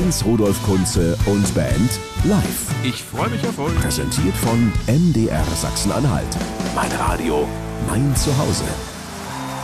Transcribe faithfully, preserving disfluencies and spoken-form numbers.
Hans Rudolf Kunze und Band live. Ich freue mich auf euch. Präsentiert von M D R Sachsen-Anhalt. Mein Radio, mein Zuhause.